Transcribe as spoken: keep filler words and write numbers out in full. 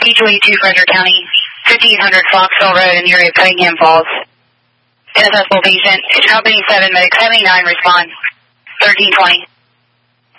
D two eighty-two, Frederick County, fifteen hundred Foxville Road in the area of Cunningham Falls. Inaccessible patient, channel seven, medic seventy-nine, respond, thirteen twenty.